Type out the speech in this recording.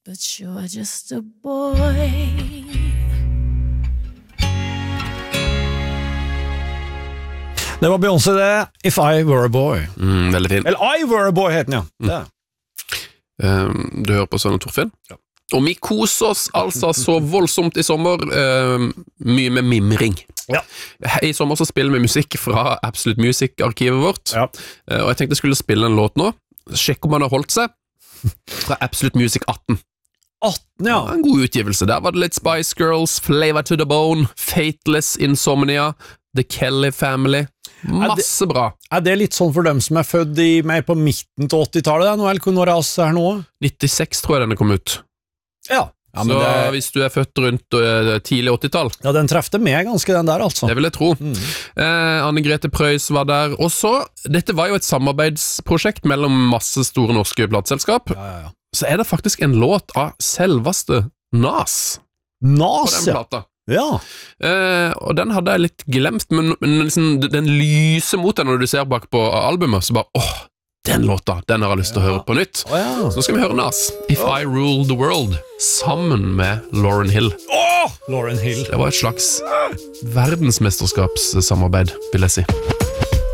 But you're just a boy. Det var Beyoncé det, If I Were a Boy. Veldig fin. Eller I Were a Boy heter den, ja. Du hører på Søren og Torfinn? Ja. Og vi koser oss altså så voldsomt i sommer, mye med mimring. Ja. I sommer så spiller vi musikk fra Absolute Music-arkivet vårt, Ja. Og jeg tenkte jeg skulle spille en låt nå. Sjekk om han har holdt seg. Fra Absolute Music 18. 18, ja. En god utgivelse. Der var det litt Spice Girls, Flavor to the Bone, Fateless, Insomnia, The Kelly Family. Masse bra. Er det litt sånn for dem som er født mer på midten til 80-tallet? Nå, eller når er oss her nå? 96 tror jeg denne kom ut. Ja. Ja, så hvis du er født rundt tidlig 80-tall. Ja, den trefte meg ganske, den der, altså. Det vil jeg tro. Anne-Grete Preus var der. Og så, dette var jo et samarbeidsprosjekt mellom masse store norske plateselskap. Ja. Så er det faktisk en låt av selveste Nas. Nas, på den plata. Ja. Og den hadde jeg litt glemt, men liksom, den lyser mot deg når du ser bak på albumet, så bare, den låta, den har jeg lyst til å høre på nytt. Så nå skal vi høre Nas, If I Rule the World, sammen med Lauryn Hill. Lauryn Hill. Det var et slags verdensmesterskapssamarbeid, vil jeg si.